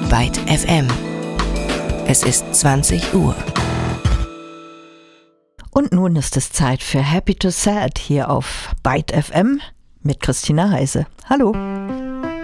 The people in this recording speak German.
Byte FM. Es ist 20 Uhr. Und nun ist es Zeit für Happy to Sad hier auf Byte FM mit Christina Heise. Hallo.